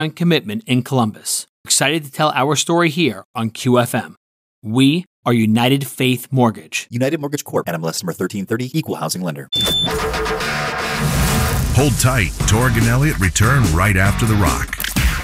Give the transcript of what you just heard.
and commitment in Columbus. Excited to tell our story here on QFM. We are United Faith Mortgage. United Mortgage Corp. NMLS number 1330. Equal housing lender. Hold tight. Torg and Elliott return right after the rock.